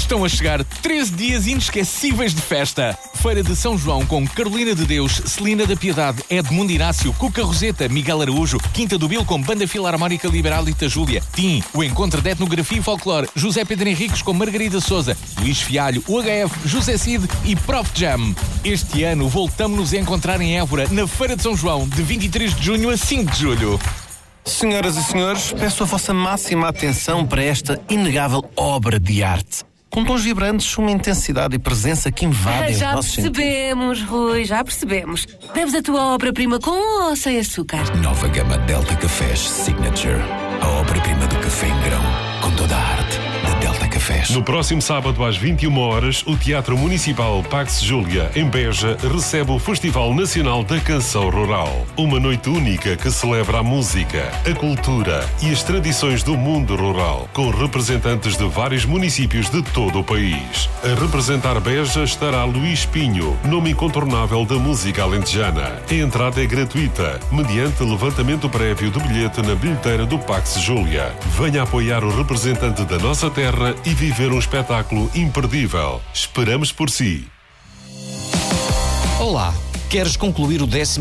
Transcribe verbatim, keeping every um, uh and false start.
Estão a chegar treze dias inesquecíveis de festa. Feira de São João com Carolina de Deus, Celina da Piedade, Edmundo Inácio, Cuca Roseta, Miguel Araújo, Quinta do Bil com Banda Filarmónica Liberal Ita Júlia, Tim, o Encontro de Etnografia e Folclore, José Pedro Henriques com Margarida Souza, Luís Fialho, o H F, José Cid e Prof Jam. Este ano voltamos-nos a encontrar em Évora, na Feira de São João, de vinte e três de junho a cinco de julho. Senhoras e senhores, peço a vossa máxima atenção para esta inegável obra de arte. Com tons vibrantes, uma intensidade e presença que invadem os Já nossos sentidos. percebemos, Rui, já percebemos. Deves a tua obra-prima com ou sem açúcar? Nova gama Delta Cafés Signature. A obra-prima do café em grão, com toda a arte da Delta Cafés. No próximo sábado, às vinte e uma horas, o Teatro Municipal Pax Júlia, em Beja, recebe o Festival Nacional da Canção Rural. Uma noite única que celebra a música, a cultura e as tradições do mundo rural, com representantes de vários municípios de todo o país. A representar Beja estará Luís Pinho, nome incontornável da música alentejana. A entrada é gratuita, mediante levantamento prévio do bilhete na bilheteira do Pax Júlia. Venha apoiar o representante da nossa terra e viver um espetáculo imperdível. Esperamos por si. Olá, queres concluir o décimo